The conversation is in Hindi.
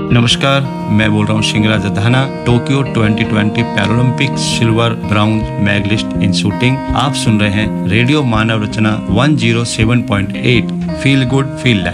नमस्कार, मैं बोल रहा हूँ शिंगराज Adhana. Tokyo 2020 Paralympic silver brown medallist इन शूटिंग। आप सुन रहे हैं रेडियो मानव रचना 107.8 फील गुड फील लाइफ।